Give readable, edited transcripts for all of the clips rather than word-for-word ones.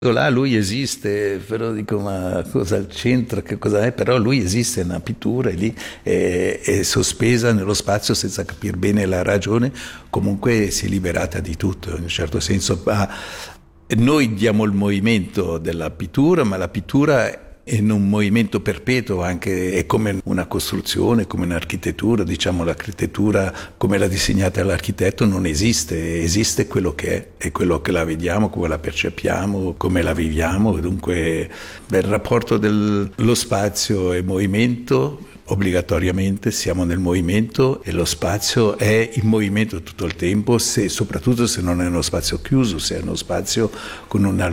Là lui esiste, però dico ma cosa al centro, che cosa è? Però lui esiste, è una pittura, è lì, è sospesa nello spazio senza capire bene la ragione, comunque si è liberata di tutto, in un certo senso. Noi diamo il movimento della pittura, ma la pittura è in un movimento perpetuo, anche è come una costruzione, come un'architettura, diciamo l'architettura come l'ha disegnata l'architetto non esiste, esiste quello che è quello che la vediamo, come la percepiamo, come la viviamo, e dunque il rapporto dello spazio e movimento. Obbligatoriamente siamo nel movimento e lo spazio è in movimento tutto il tempo, soprattutto se non è uno spazio chiuso, se è uno spazio con una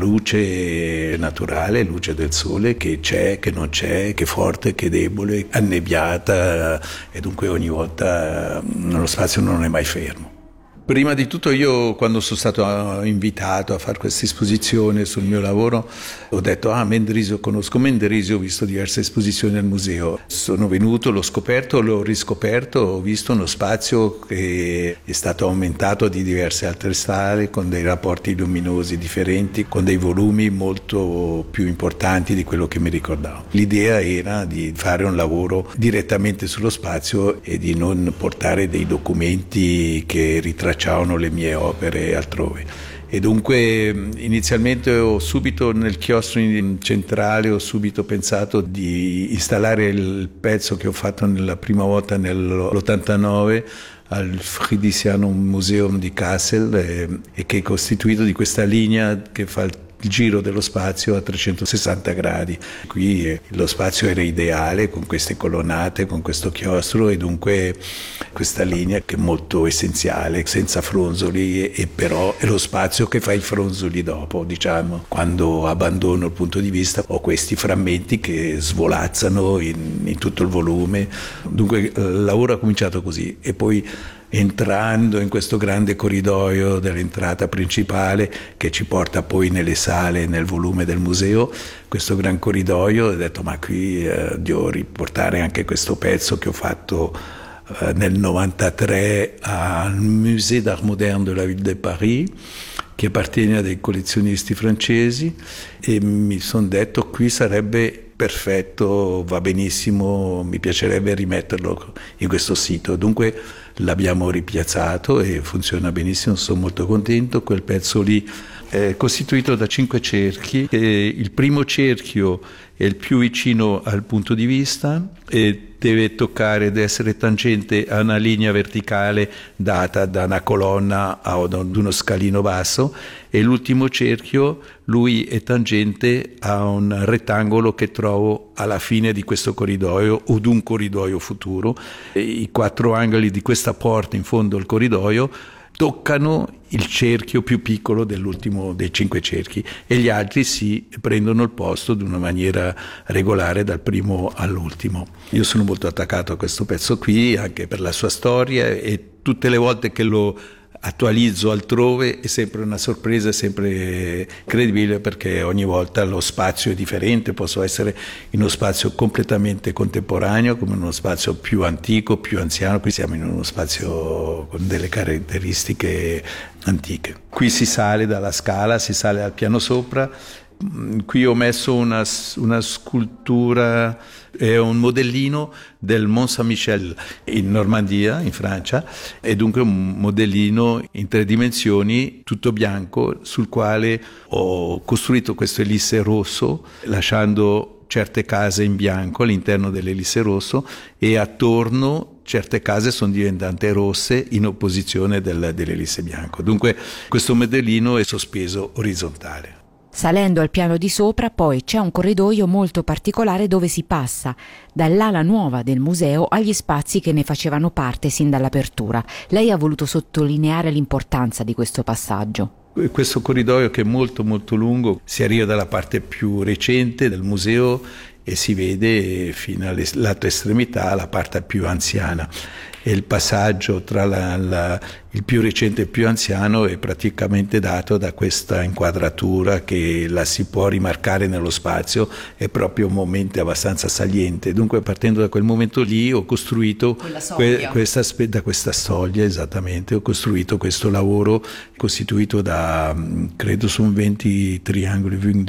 luce naturale, luce del sole che c'è, che non c'è, che è forte, che è debole, annebbiata, e dunque ogni volta lo spazio non è mai fermo. Prima di tutto io, quando sono stato invitato a fare questa esposizione sul mio lavoro, ho detto Mendrisio, conosco Mendrisio, ho visto diverse esposizioni al museo. Sono venuto, l'ho scoperto, l'ho riscoperto, ho visto uno spazio che è stato aumentato di diverse altre sale, con dei rapporti luminosi differenti, con dei volumi molto più importanti di quello che mi ricordavo. L'idea era di fare un lavoro direttamente sullo spazio e di non portare dei documenti che ritracciavano le mie opere altrove. E dunque inizialmente subito nel chiostro centrale ho subito pensato di installare il pezzo che ho fatto la prima volta nell'89 al Friedrichianum Museum di Kassel e che è costituito di questa linea che fa il giro dello spazio a 360 gradi. Qui lo spazio era ideale con queste colonnate, con questo chiostro, e dunque questa linea che è molto essenziale, senza fronzoli, e però è lo spazio che fa i fronzoli dopo, diciamo. Quando abbandono il punto di vista ho questi frammenti che svolazzano in tutto il volume. Dunque il lavoro ha cominciato così, e poi entrando in questo grande corridoio dell'entrata principale che ci porta poi nelle sale, nel volume del museo, questo gran corridoio, ho detto ma qui devo riportare anche questo pezzo che ho fatto nel 93 al Musée d'Art Moderne de la Ville de Paris, che appartiene a dei collezionisti francesi, e mi sono detto qui sarebbe perfetto, va benissimo, mi piacerebbe rimetterlo in questo sito. Dunque l'abbiamo ripiazzato e funziona benissimo, sono molto contento. Quel pezzo lì è costituito da 5 cerchi, il primo cerchio è il più vicino al punto di vista e deve deve essere tangente a una linea verticale data da una colonna o da uno scalino basso, e l'ultimo cerchio lui è tangente a un rettangolo che trovo alla fine di questo corridoio o di un corridoio futuro. I 4 angoli di questa porta in fondo al corridoio toccano il cerchio più piccolo dell'ultimo dei 5 cerchi, e gli altri si prendono il posto di una maniera regolare dal primo all'ultimo. Io sono molto attaccato a questo pezzo qui, anche per la sua storia, e tutte le volte che lo attualizzo altrove è sempre una sorpresa, è sempre incredibile, perché ogni volta lo spazio è differente. Posso essere in uno spazio completamente contemporaneo, come in uno spazio più antico, più anziano. Qui siamo in uno spazio con delle caratteristiche antiche. Qui si sale dalla scala, si sale al piano sopra. Qui ho messo una scultura, è un modellino del Mont Saint-Michel in Normandia, in Francia, e dunque un modellino in 3 dimensioni, tutto bianco, sul quale ho costruito questo elisse rosso, lasciando certe case in bianco all'interno dell'elisse rosso, e attorno certe case sono diventate rosse in opposizione dell'elisse bianco. Dunque questo modellino è sospeso orizzontale. Salendo al piano di sopra poi c'è un corridoio molto particolare dove si passa dall'ala nuova del museo agli spazi che ne facevano parte sin dall'apertura. Lei ha voluto sottolineare l'importanza di questo passaggio. Questo corridoio, che è molto molto lungo, si arriva dalla parte più recente del museo e si vede fino all'altra estremità la parte più anziana. E il passaggio tra il più recente e il più anziano è praticamente dato da questa inquadratura che la si può rimarcare nello spazio, è proprio un momento abbastanza saliente. Dunque, partendo da quel momento lì ho costruito da questa soglia, esattamente, ho costruito questo lavoro costituito da, credo sono 20 triangoli,